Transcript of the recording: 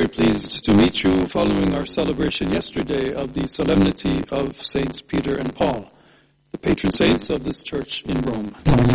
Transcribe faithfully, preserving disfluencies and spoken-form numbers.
very pleased to meet you following our celebration yesterday of the solemnity of Saints Peter and Paul, the patron saints of this church in Rome. È un